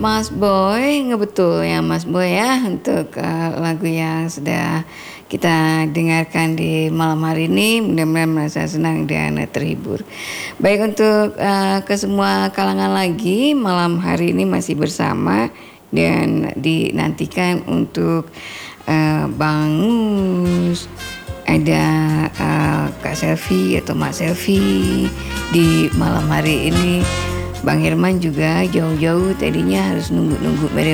Mas Boy, ngebetul ya Mas Boy ya untuk lagu yang sudah kita dengarkan di malam hari ini. Mudah-mudahan merasa senang dan terhibur. Baik, untuk ke semua kalangan lagi, malam hari ini masih bersama dan dinantikan untuk Bang Mus, ada Kak Selvi atau Mak Selvi di malam hari ini. Bang Herman juga jauh-jauh tadinya harus nunggu-nunggu